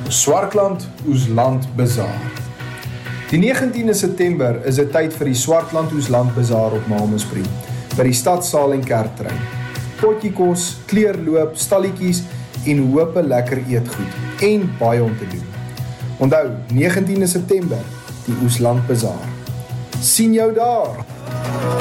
Swartland Oesland Bazaar. Die 19de September is 'n tyd vir die Swartland Oesland Bazaar op Malmesbury, by die stadsaal en kerktrein. Potjie kos, kleurloop, stalletjies en hope lekker eetgoed en baie om te doen. Onthou, 19de September, die Oesland Bazaar. Sien jou daar!